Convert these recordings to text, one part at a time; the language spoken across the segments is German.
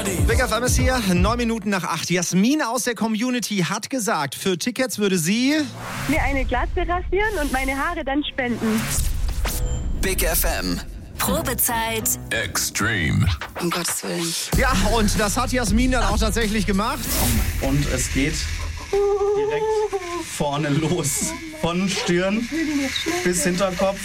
Big FM ist hier, 9 Minuten nach 8. Jasmin aus der Community hat gesagt, für Tickets würde sie mir eine Glatze rasieren und meine Haare dann spenden. Big FM. Probezeit Extreme. Um Gottes Willen. Ja, und das hat Jasmin dann auch tatsächlich gemacht. Und es geht direkt vorne los. Von Stirn bis Hinterkopf.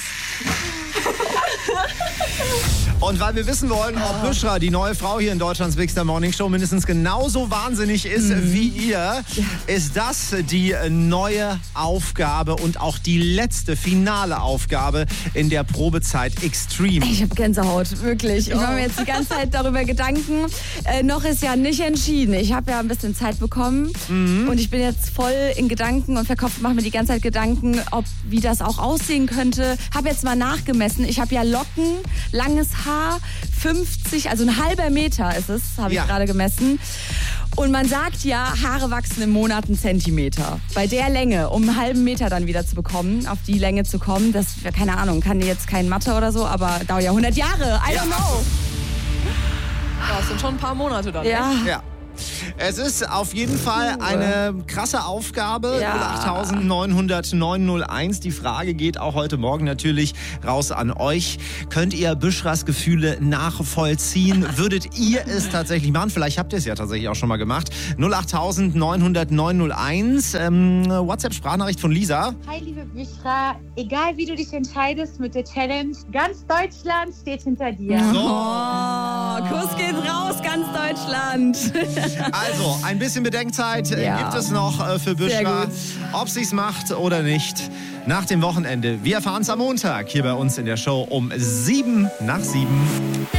Und weil wir wissen wollen, ob Büschra, die neue Frau hier in Deutschlands Big Star Morning Show, mindestens genauso wahnsinnig ist wie ihr, ist das die neue Aufgabe und auch die letzte, finale Aufgabe in der Probezeit Extreme. Ich habe Gänsehaut, wirklich. Ich mache mir jetzt die ganze Zeit darüber Gedanken. Noch ist ja nicht entschieden. Ich habe ja ein bisschen Zeit bekommen und ich bin jetzt voll in Gedanken und verkopft, mache mir die ganze Zeit Gedanken, wie das auch aussehen könnte. Habe jetzt mal nachgemessen. Ich habe ja Locken, langes Haar, 50, also ein halber Meter ist es, habe ich gerade gemessen. Und man sagt ja, Haare wachsen im Monat 1 Zentimeter. Bei der Länge, um einen halben Meter dann wieder zu bekommen, auf die Länge zu kommen, das, keine Ahnung, kann jetzt kein Mathe oder so, aber dauert ja 100 Jahre, I don't know. Ja, das sind schon ein paar Monate dann. Ja. Ja. Es ist auf jeden Fall eine krasse Aufgabe. Ja. 08900 901. Die Frage geht auch heute Morgen natürlich raus an euch. Könnt ihr Büschras Gefühle nachvollziehen? Würdet ihr es tatsächlich machen? Vielleicht habt ihr es ja tatsächlich auch schon mal gemacht. 08900 900 901. WhatsApp-Sprachnachricht von Lisa. Hi, liebe Büschra. Egal, wie du dich entscheidest mit der Challenge, ganz Deutschland steht hinter dir. Oh, Kuss geht raus, ganz Deutschland. Also, ein bisschen Bedenkzeit gibt es noch für Büschra. Ob sie es macht oder nicht. Nach dem Wochenende. Wir erfahren es am Montag hier bei uns in der Show um 7 nach 7.